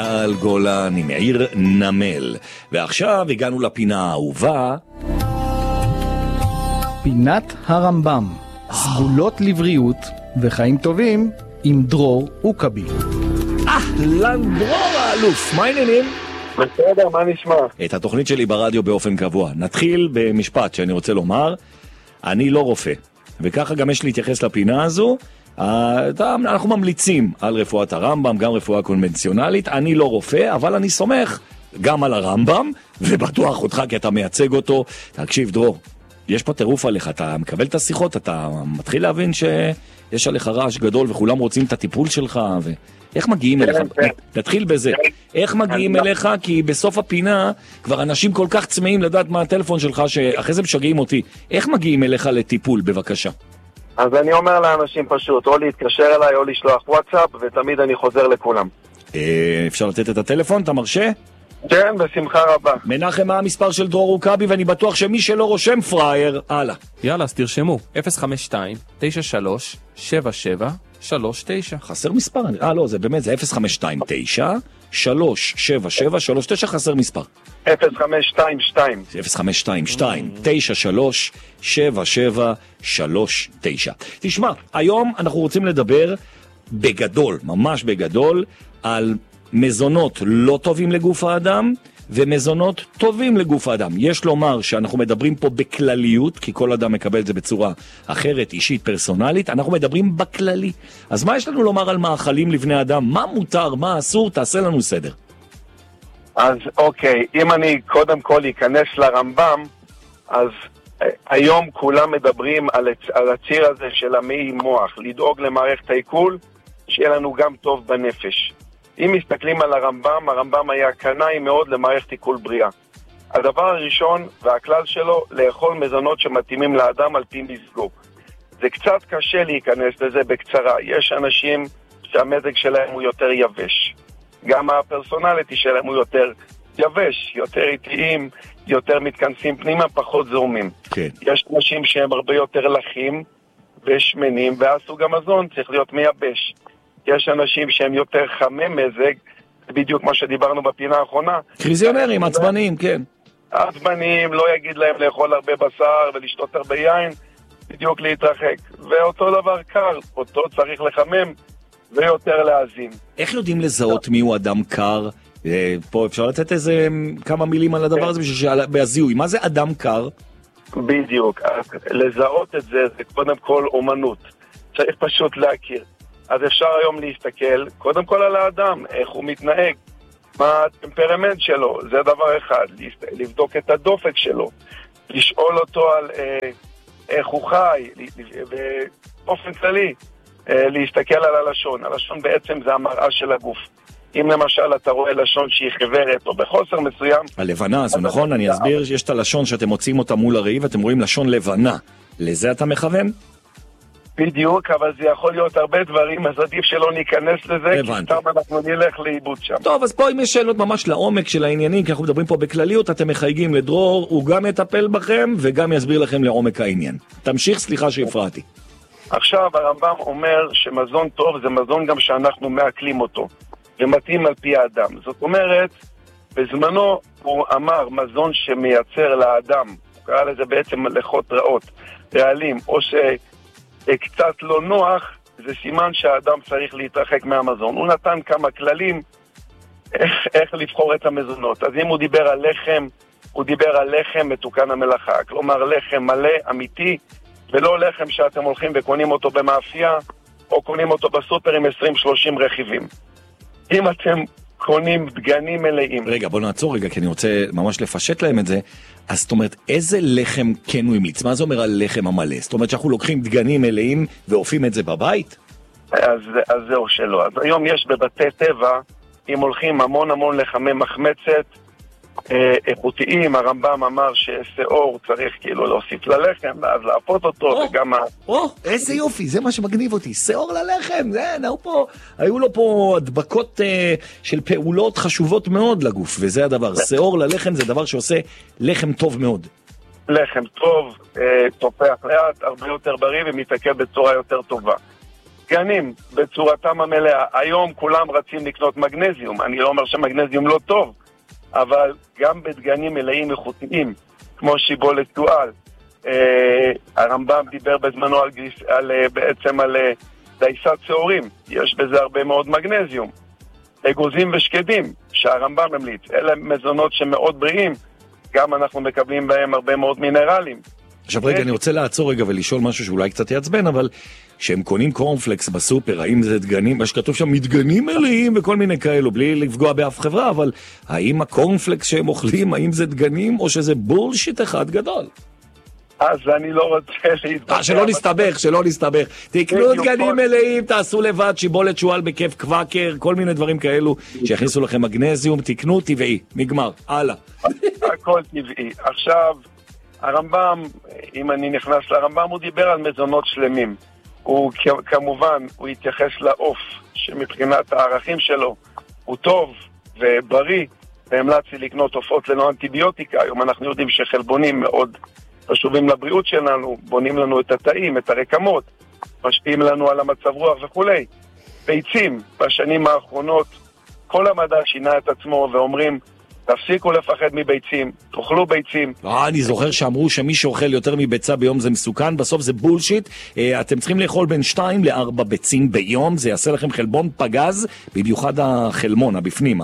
על גולן עם עיר נמל. ועכשיו הגענו לפינה האהובה, פינת הרמב"ם, סגולות לבריאות וחיים טובים עם דרור אוקבי. אהלן דרור האלוף, מה העניינים? בסדר, מה נשמע? את התוכנית שלי ברדיו באופן קבוע. נתחיל במשפט שאני רוצה לומר, אני לא רופא, וככה גם יש להתייחס לפינה הזו. אנחנו ממליצים על רפואת הרמב"ם, גם רפואה קונבנציונלית. אני לא רופא, אבל אני סומך גם על הרמב"ם, ובטוח אותך כי אתה מייצג אותו. תקשיב דרור, יש פה טירוף עליך, אתה מקבל את השיחות, אתה מתחיל להבין שיש עליך רעש גדול וכולם רוצים את הטיפול שלך, איך מגיעים אליך? תתחיל בזה. איך מגיעים אליך? כי בסוף הפינה כבר אנשים כל כך צמאים לדעת מה הטלפון שלך, שאחרי זה משגעים אותי. איך מגיעים אליך לטיפול, בבקשה? אז אני אומר לאנשים פשוט, או להתקשר אליי או לשלוח וואטסאפ, ותמיד אני חוזר לכולם. אפשר לתת את הטלפון? אתה מרשה? כן, בשמחה רבה. מנחם, מה המספר של דרור אוקבי, ואני בטוח שמי שלא רושם פרייר, הלאה. יאללה, אז תרשמו, 052-93-77-39. חסר מספר? לא, זה באמת, זה 052-9-377-39, חסר מספר. 0522. 0522-93-77-39. תשמע, היום אנחנו רוצים לדבר בגדול, ממש בגדול, על מזונות לא טובים לגוף האדם, ומזונות טובים לגוף האדם. יש לומר שאנחנו מדברים פה בכלליות, כי כל אדם מקבל את זה בצורה אחרת, אישית, פרסונלית. אנחנו מדברים בכללי. אז מה יש לנו לומר על מאכלים לבני אדם? מה מותר, מה אסור? תעשה לנו סדר. אז אוקיי, אם אני קודם כל אכנס לרמב"ם, אז היום כולם מדברים על הציר הזה של המעי מוח, לדאוג למערכת העיכול, שיהיה לנו גם טוב בנפש. אם מסתכלים על הרמב"ם, הרמב"ם היה קנאי מאוד למערכת עיכול בריאה. הדבר הראשון והכלל שלו, לאכול מזונות שמתאימים לאדם על פי מזגו. זה קצת קשה להיכנס לזה בקצרה. יש אנשים שהמזג שלהם הוא יותר יבש. גם הפרסונליטי שלהם הוא יותר יבש, יותר איטיים, יותר מתכנסים פנימה, פחות זורמים. כן. יש אנשים שהם הרבה יותר לחים ושמנים, והסוג המזון צריך להיות מייבש. יש אנשים שהם יותר חמי מזג, בדיוק מה שדיברנו בפינה האחרונה. קריזיונרים, עצבניים, כן. עצבניים, לא יגיד להם לאכול הרבה בשר ולשתות הרבה יין, בדיוק להתרחק. ואותו דבר קר, אותו צריך לחמם ויותר להזין. איך יודעים לזהות מיהו אדם קר? פה אפשר לתת איזה כמה מילים על הדבר הזה בהזיהוי. מה זה אדם קר? בדיוק, לזהות את זה זה קודם כל אומנות. צריך פשוט להכיר. אז אפשר היום להסתכל קודם כל על האדם, איך הוא מתנהג, מה הטמפרמנט שלו, זה דבר אחד, לבדוק את הדופק שלו, לשאול אותו על איך הוא חי, ובאופן כללי להסתכל על הלשון. הלשון בעצם זה המראה של הגוף. אם למשל אתה רואה לשון שהיא חברת או בחוסר מסוים, הלבנה הזו, נכון? אני אסביר שיש את הלשון שאתם מוצאים אותה מול הראי ואתם רואים לשון לבנה, לזה אתה מכוון? בדיוק, אבל זה יכול להיות הרבה דברים, אז עדיף שלא ניכנס לזה, כי סתם אנחנו נלך לאיבוד שם. טוב, אז פה אם יש שאלות ממש לעומק של העניינים, כי אנחנו מדברים פה בכלליות, אתם מחייגים לדרור, הוא גם יטפל בכם וגם יסביר לכם לעומק העניין. תמשיך, סליחה שהפרעתי. עכשיו הרמב"ם אומר שמזון טוב זה מזון גם שאנחנו מעכלים אותו, ומתאים על פי האדם. זאת אומרת, בזמנו הוא אמר מזון שמייצר לאדם, הוא קרא לזה בעצם מלאכות רעות, רעלים, או קצת לא נוח, זה סימן שהאדם צריך להתרחק מהמזון. הוא נתן כמה כללים איך לבחור את המזונות. אז אם הוא דיבר על לחם, הוא דיבר על לחם מתוקן המלאכה. כלומר לחם מלא, אמיתי, ולא לחם שאתם הולכים וקונים אותו במאפייה, או קונים אותו בסופר עם 20-30 רכיבים. אם אתם קונים דגנים מלאים. רגע, בוא נעצור רגע, כי אני רוצה ממש לפשט להם את זה. אז זאת אומרת, איזה לחם כן הוא המליץ? מה זה אומר על לחם המלא? זאת אומרת שאנחנו לוקחים דגנים מלאים ואופים את זה בבית? אז זהו שלא. אז היום יש בבתי טבע, אם הולכים המון לחמי מחמצת, איכותיים, הרמב"ם אמר ששאור צריך כאילו להוסיף ללחם, ואז להפות אותו, וגם איזה יופי, זה מה שמגניב אותי, שאור ללחם, היו לו פה הדבקות של פעולות חשובות מאוד לגוף, וזה הדבר, שאור ללחם זה דבר שעושה לחם טוב מאוד. לחם טוב, תופח לאט, הרבה יותר בריא ומתעכל בצורה יותר טובה. דגנים בצורתם המלאה. היום כולם רצים לקנות מגנזיום. אני לא אומר שמגנזיום לא טוב, אבל גם בדגנים מלאים איכותיים, כמו שיבולת דואל. הרמב"ם דיבר בזמנו בעצם על דייסת צהורים. יש בזה הרבה מאוד מגנזיום. אגוזים ושקדים, שהרמב"ם ממליץ. אלה מזונות שמאוד בריאים, גם אנחנו מקבלים בהם הרבה מאוד מינרלים. עכשיו רגע, אני רוצה לעצור רגע ולשאול משהו שאולי קצת יעצבן, אבל שהם קונים קורנפלקס בסופר, האם זה דגנים, מה שכתוב שם מדגנים מלאים וכל מיני כאלו, בלי לפגוע באף חברה, אבל האם הקורנפלקס שהם אוכלים, האם זה דגנים או שזה בולשיט אחד גדול? אז אני לא רוצה להתבטא. שלא נסתבך. תקנו דגנים מלאים, תעשו לבד, שיבולת שועל בכיף קוואקר, כל מיני דברים כאלו, שיכניסו לכם מגנזיום, תקנו טבעי, נגמר, הלאה. הכל טבעי. עכשיו, הרמב"ם, אם אני נכנס לרמב"ם, הוא דיבר על מזונות שלמים. הוא כמובן, הוא התייחס לעוף, שמבחינת הערכים שלו, הוא טוב ובריא, והמלץ לי לקנות עופות ללא אנטיביוטיקה. היום אנחנו יודעים שחלבונים מאוד חשובים לבריאות שלנו, בונים לנו את התאים, את הרקמות, משפיעים לנו על המצב רוח וכולי. ביצים, בשנים האחרונות, כל המדע שינה את עצמו ואומרים, תפסיקו לפחד מביצים, תאכלו ביצים. אני זוכר שאמרו שמי שאוכל יותר מביצה ביום זה מסוכן, בסוף זה בולשיט. אתם צריכים לאכול בין 2 ל-4 ביצים ביום, זה יעשה לכם חלבון פגז, במיוחד החלמון, הבפנים.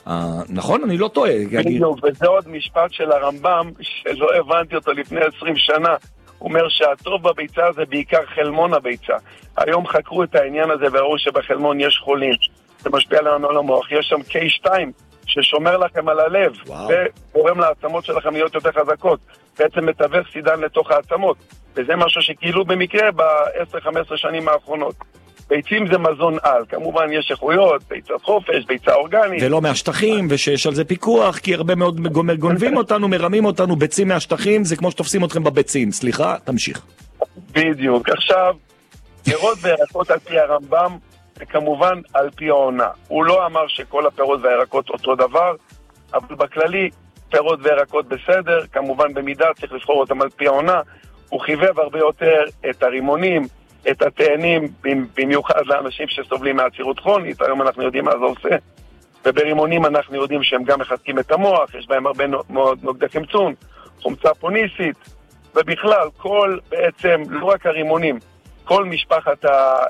נכון? אני לא טועה. בדיוק, וזה עוד משפט של הרמב"ם, שלא הבנתי אותו לפני 20 שנה. הוא אומר שהטוב בביצה זה בעיקר חלמון הביצה. היום חקרו את העניין הזה והראו שבחלמון יש חולין. זה משפיע לנו על המוח. יש שם K2 ששומר לכם על הלב, וגורם לעצמות שלכם להיות יותר חזקות. בעצם מתווך סידן לתוך העצמות. וזה משהו שכאילו במקרה ב-10-15 שנים האחרונות. ביצים זה מזון על, כמובן יש איכויות, ביצת חופש, ביצה אורגנית. ולא מהשטחים, ושיש על זה פיקוח, כי הרבה מאוד גונבים אותנו, מרמים אותנו, ביצים מהשטחים, זה כמו שתופסים אתכם בביצים. סליחה, תמשיך. בדיוק. עכשיו, פירות וירקות על פי הרמב"ם, וכמובן על פי העונה. הוא לא אמר שכל הפירות והירקות אותו דבר, אבל בכללי, פירות וירקות בסדר, כמובן במידה צריך לבחור אותם על פי העונה. הוא חיבב הרבה יותר את הרימונים, את התאנים, במיוחד לאנשים שסובלים מעצירות כרונית. היום אנחנו יודעים מה זה עושה. וברימונים אנחנו יודעים שהם גם מחזקים את המוח, יש בהם הרבה מאוד נוגדי חמצון, חומצה פוניסית, ובכלל, כל בעצם, לא רק הרימונים, כל משפחת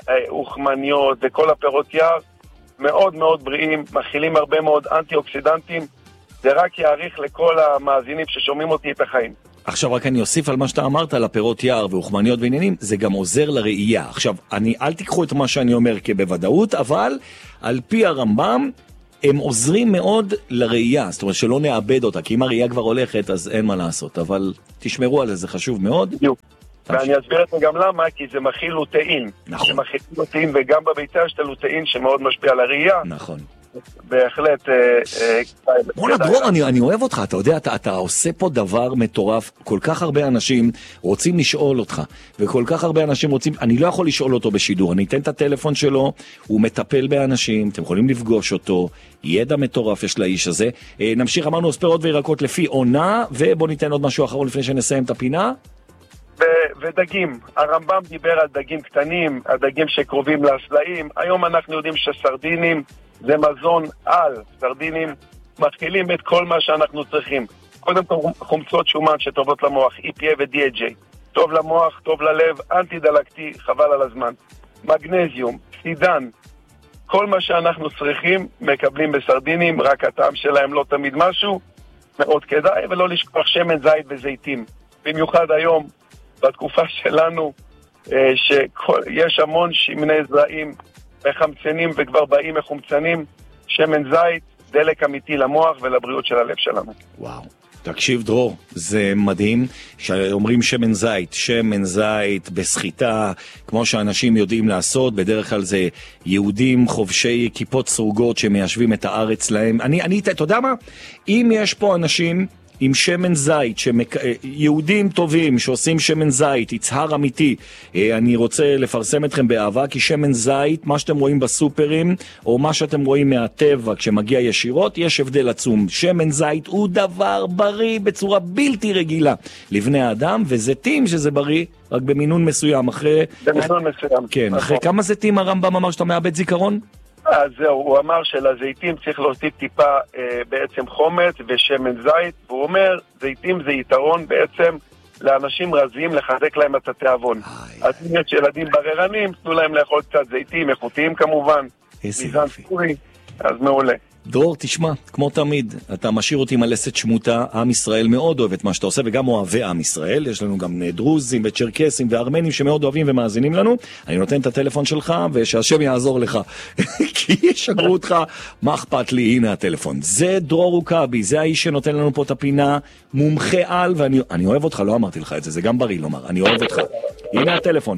האוכמניות וכל הפירות יער מאוד מאוד בריאים, מכילים הרבה מאוד אנטי-אוקסידנטים, זה רק יעריך לכל המאזינים ששומעים אותי את החיים. עכשיו רק אני אוסיף על מה שאתה אמרת, על הפירות יער ואוכמניות ועניינים, זה גם עוזר לראייה. עכשיו, אל תיקחו את מה שאני אומר כבוודאות, אבל על פי הרמב"ם, הם עוזרים מאוד לראייה, זאת אומרת שלא נאבד אותה, כי אם הראייה כבר הולכת, אז אין מה לעשות, אבל תשמרו על זה, זה חשוב מאוד. ואני אסביר את זה גם למה, כי זה מכיל לוטאין. נכון. זה מכיל לוטאין, וגם בביצה יש את הלוטאין שמאוד משפיע על הראייה. נכון. בהחלט. בוא'נה דרור, אני אוהב אותך, אתה יודע, אתה עושה פה דבר מטורף, כל כך הרבה אנשים רוצים לשאול אותך, וכל כך הרבה אנשים רוצים, אני לא יכול לשאול אותו בשידור, אני אתן את הטלפון שלו, הוא מטפל באנשים, אתם יכולים לפגוש אותו, ידע מטורף יש לאיש הזה. נמשיך, אמרנו פירות וירקות לפי עונה, ובוא ניתן עוד משהו אחרון לפני שנסיים את הפינה. ודגים, הרמב"ם דיבר על דגים קטנים, על דגים שקרובים לסלעים. היום אנחנו יודעים שסרדינים זה מזון על, סרדינים מכילים את כל מה שאנחנו צריכים. קודם כל חומצות שומן שטובות למוח, EPA ו-DHA, טוב למוח, טוב ללב, אנטי דלקתי, חבל על הזמן. מגנזיום, סידן, כל מה שאנחנו צריכים מקבלים בסרדינים, רק הטעם שלהם לא תמיד משהו, מאוד כדאי, ולא לשכוח שמן זית וזיתים. במיוחד היום, בתקופה שלנו, שיש המון שמני זרעים מחמצנים וכבר באים מחומצנים, שמן זית, דלק אמיתי למוח ולבריאות של הלב שלנו. וואו, תקשיב דרור, זה מדהים שאומרים שמן זית בסחיטה, כמו שאנשים יודעים לעשות, בדרך כלל זה יהודים חובשי כיפות סרוגות שמיישבים את הארץ להם. אתה יודע מה? אם יש פה אנשים עם שמן זית, יהודים טובים שעושים שמן זית, יצהר אמיתי, אני רוצה לפרסם אתכם באהבה, כי שמן זית, מה שאתם רואים בסופרים, או מה שאתם רואים מהטבע כשמגיע ישירות, יש הבדל עצום. שמן זית הוא דבר בריא בצורה בלתי רגילה לבני האדם, וזיתים שזה בריא רק במינון מסוים. במינון מסוים. כן, אחרי כמה זיתים הרמב"ם אמר שאתה מאבד זיכרון? אז זהו, הוא אמר שלזיתים צריך להוסיף טיפה בעצם חומץ ושמן זית, והוא אומר, זיתים זה יתרון בעצם לאנשים רזים, לחזק להם את התיאבון. אז אם יש ילדים בררנים, תנו להם לאכול קצת זיתים, איכותיים כמובן, מיזן ספורי, אז מעולה. דרור, תשמע, כמו תמיד, אתה משאיר אותי עם הלסת שמוטה, עם ישראל מאוד אוהב את מה שאתה עושה, וגם אוהבי עם ישראל, יש לנו גם דרוזים וצ'רקסים וארמנים שמאוד אוהבים ומאזינים לנו, אני נותן את הטלפון שלך, ושהשם יעזור לך, כי ישגרו אותך, מה אכפת לי, הנה הטלפון, זה דרור רוקאבי, זה האיש שנותן לנו פה את הפינה, מומחה על, ואני אוהב אותך, לא אמרתי לך את זה, זה גם בריא לומר, אני אוהב אותך, הנה הטלפון,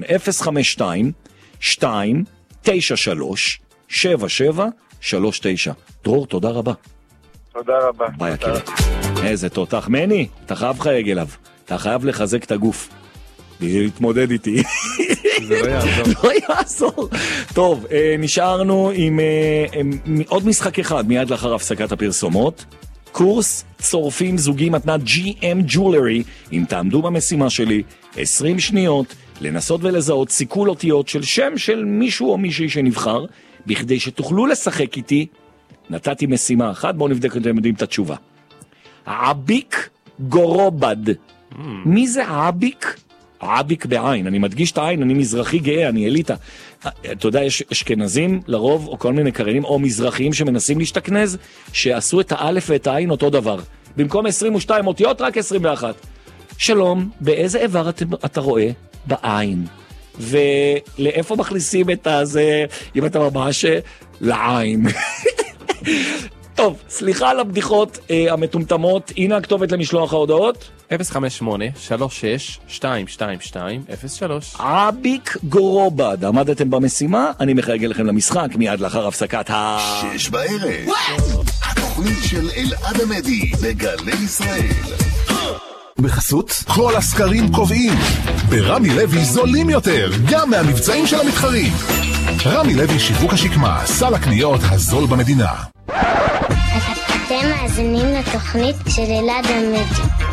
052-293-7739, דרור, תודה רבה. תודה רבה. ביי, יקירי. איזה תותח. מני, אתה חייב חייג אליו. אתה חייב לחזק את הגוף. להתמודד איתי. זה לא יעזור. לא יעזור. טוב, נשארנו עם עוד משחק אחד מיד לאחר הפסקת הפרסומות. קורס צורפים זוגי מתנת GM Jewelry. אם תעמדו במשימה שלי 20 שניות לנסות ולזהות סיכול אותיות של שם של מישהו או מישהי שנבחר, בכדי שתוכלו לשחק איתי, נתתי משימה אחת, בואו נבדק אם אתם יודעים את התשובה. עביק גורובד. מי זה עביק? עביק בעין, אני מדגיש את העין, אני מזרחי גאה, אני אליטה. אתה יודע, יש אשכנזים לרוב, או כל מיני קריינים, או מזרחיים שמנסים להשתכנז, שעשו את האלף ואת העין אותו דבר. במקום 22 אותיות, רק 21. שלום, באיזה איבר אתה רואה? בעין. ולאיפה מכניסים את הזה, אם אתה ממש לעין. טוב, סליחה על הבדיחות המטומטמות, הנה הכתובת למשלוח ההודעות. 058-36-222-03. עביק גורובד, עמדתם במשימה, אני מחייג לכם למשחק מיד לאחר הפסקת 6 בערב. התוכנית של אלעד עמדי בגלי ישראל. בחסות כל הסקרים קובעים ברמי לוי זולים יותר גם מהמבצעים של המתחרים. רמי לוי שיווק השקמה, סל הקניות הזול במדינה. אתם מאזינים לתוכנית של אלעד עמדי.